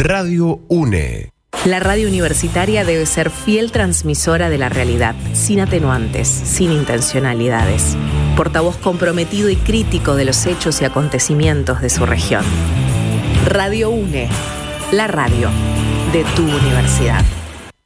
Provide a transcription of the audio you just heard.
Radio UNE. La radio universitaria debe ser fiel transmisora de la realidad, sin atenuantes, sin intencionalidades. Portavoz comprometido y crítico de los hechos y acontecimientos de su región. Radio UNE, la radio de tu universidad.